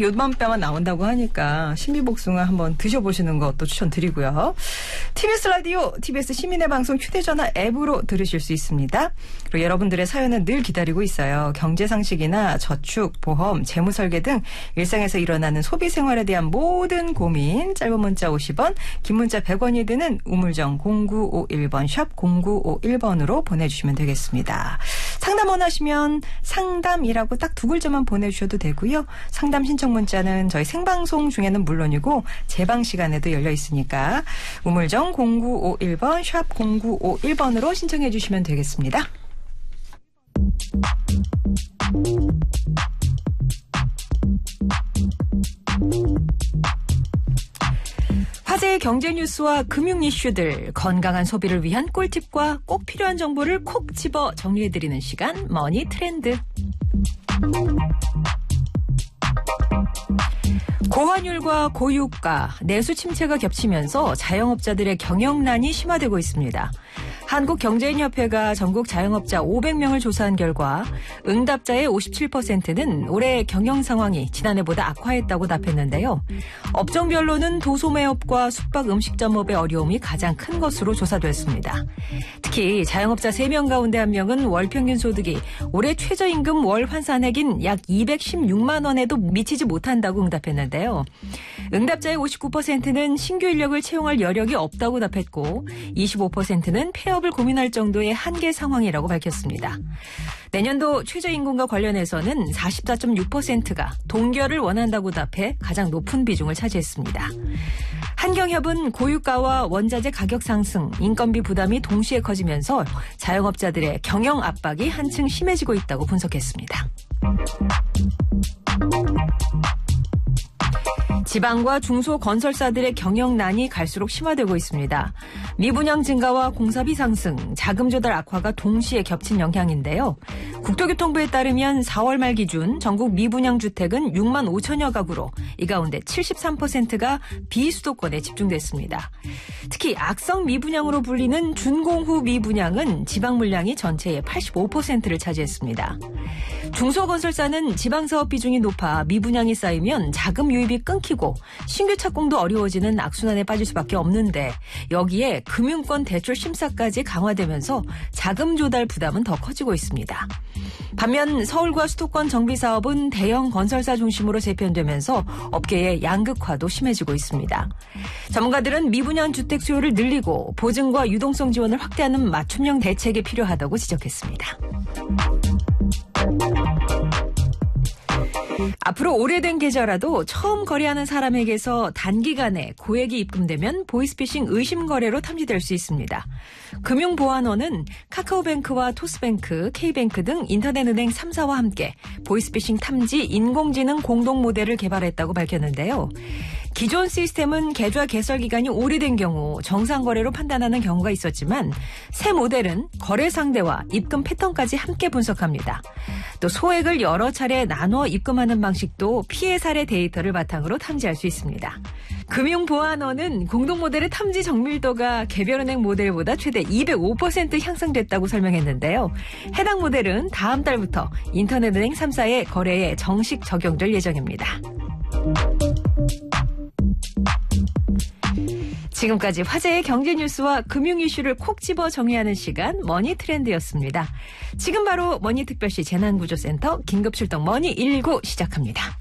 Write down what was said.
요맘때만 나온다고 하니까 신비복숭아 한번 드셔보시는 것도 추천드리고요. TBS 라디오, TBS 시민의 방송 휴대전화 앱으로 들으실 수 있습니다. 그리고 여러분들의 사연은 늘 기다리고 있어요. 경제상식이나 저축, 보험, 재무설계 등 일상에서 일어나는 소비생활에 대한 모든 고민 짧은 문자 50원, 긴 문자 100원이 드는 우물정 0951번 샵 0951번으로 보내주시면 되겠습니다. 상담 원하시면 상담이라고 딱 두 글자만 보내주셔도 되고요. 상담 신청 문자는 저희 생방송 중에는 물론이고 재방 시간에도 열려 있으니까 우물정 0951번 샵 0951번으로 신청해 주시면 되겠습니다. 화제의 경제 뉴스와 금융 이슈들, 건강한 소비를 위한 꿀팁과 꼭 필요한 정보를 콕 집어 정리해드리는 시간, 머니 트렌드. 고환율과 고유가, 내수 침체가 겹치면서 자영업자들의 경영난이 심화되고 있습니다. 한국경제인협회가 전국 자영업자 500명을 조사한 결과 응답자의 57%는 올해 경영 상황이 지난해보다 악화했다고 답했는데요. 업종별로는 도소매업과 숙박 음식점업의 어려움이 가장 큰 것으로 조사됐습니다. 특히 자영업자 3명 가운데 1명은 월 평균 소득이 올해 최저임금 월 환산액인 약 216만 원에도 미치지 못한다고 응답했는데요. 응답자의 59%는 신규 인력을 채용할 여력이 없다고 답했고 25%는 폐업을 고민할 정도의 한계 상황이라고 밝혔습니다. 내년도 최저임금과 관련해서는 44.6%가 동결을 원한다고 답해 가장 높은 비중을 차지했습니다. 한경협은 고유가와 원자재 가격 상승, 인건비 부담이 동시에 커지면서 자영업자들의 경영 압박이 한층 심해지고 있다고 분석했습니다. 지방과 중소건설사들의 경영난이 갈수록 심화되고 있습니다. 미분양 증가와 공사비 상승, 자금 조달 악화가 동시에 겹친 영향인데요. 국토교통부에 따르면 4월 말 기준 전국 미분양 주택은 6만 5천여 가구로 이 가운데 73%가 비수도권에 집중됐습니다. 특히 악성 미분양으로 불리는 준공후 미분양은 지방 물량이 전체의 85%를 차지했습니다. 중소건설사는 지방사업 비중이 높아 미분양이 쌓이면 자금 유입이 끊기고 신규 착공도 어려워지는 악순환에 빠질 수밖에 없는데 여기에 금융권 대출 심사까지 강화되면서 자금 조달 부담은 더 커지고 있습니다. 반면 서울과 수도권 정비사업은 대형 건설사 중심으로 재편되면서 업계의 양극화도 심해지고 있습니다. 전문가들은 미분양 주택 수요를 늘리고 보증과 유동성 지원을 확대하는 맞춤형 대책이 필요하다고 지적했습니다. 앞으로 오래된 계좌라도 처음 거래하는 사람에게서 단기간에 고액이 입금되면 보이스피싱 의심 거래로 탐지될 수 있습니다. 금융보안원은 카카오뱅크와 토스뱅크, K뱅크 등 인터넷은행 3사와 함께 보이스피싱 탐지 인공지능 공동 모델을 개발했다고 밝혔는데요. 기존 시스템은 계좌 개설 기간이 오래된 경우 정상 거래로 판단하는 경우가 있었지만 새 모델은 거래 상대와 입금 패턴까지 함께 분석합니다. 또 소액을 여러 차례 나눠 입금하는 방식도 피해 사례 데이터를 바탕으로 탐지할 수 있습니다. 금융보안원은 공동 모델의 탐지 정밀도가 개별은행 모델보다 최대 205% 향상됐다고 설명했는데요. 해당 모델은 다음 달부터 인터넷은행 3사의 거래에 정식 적용될 예정입니다. 지금까지 화제의 경제 뉴스와 금융 이슈를 콕 집어 정리하는 시간 머니 트렌드였습니다. 지금 바로 머니특별시 재난구조센터 긴급출동 머니 119 시작합니다.